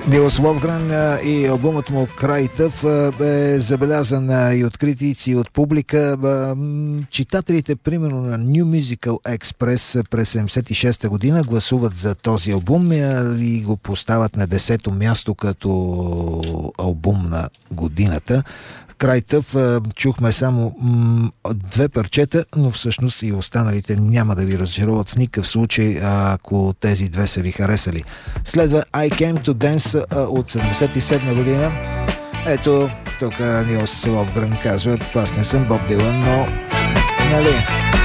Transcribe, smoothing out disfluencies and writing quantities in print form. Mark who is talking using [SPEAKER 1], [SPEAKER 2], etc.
[SPEAKER 1] Нилс Ловгрен и албумът му "Край тъв" е забелязан и от критици, и от публика. Читателите, примерно на New Musical Express през 1976 година, гласуват за този албум и го поставят на 10-то място като албум на годината. "Край тъв" чухме само две парчета, но всъщност и останалите няма да ви разочароват в никакъв случай, ако тези две са ви харесали. Следва "I Came to Dance" от 1977 година. Ето, тук Нилс Ловгрен казва: "Аз не съм Боб Дилан, но нали...